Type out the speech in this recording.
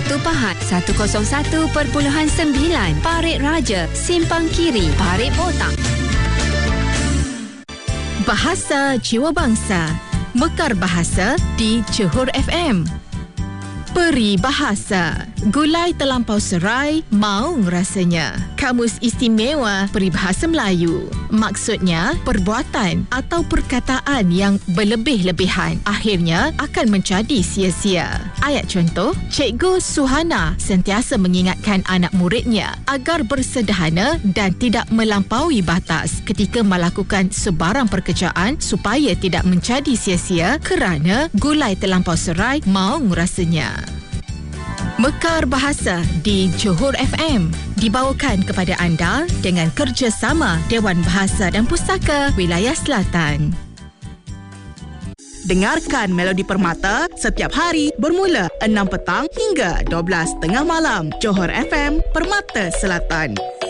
Batu Pahat 101.9, Parit Raja, Simpang Kiri, Parit Botak. Bahasa Jiwa Bangsa, Mekar Bahasa di Johor FM. Peribahasa, gulai terlampau serai, maung rasanya. Kamus Istimewa Peribahasa Melayu. Maksudnya, perbuatan atau perkataan yang berlebih-lebihan akhirnya akan menjadi sia-sia. Ayat contoh, Cikgu Suhana sentiasa mengingatkan anak muridnya agar bersederhana dan tidak melampaui batas ketika melakukan sebarang pekerjaan supaya tidak menjadi sia-sia kerana gulai terlampau serai, maung rasanya. Mekar Bahasa di Johor FM dibawakan kepada anda dengan kerjasama Dewan Bahasa dan Pustaka Wilayah Selatan. Dengarkan Melodi Permata setiap hari bermula 6 petang hingga 12 tengah malam. Johor FM, Permata Selatan.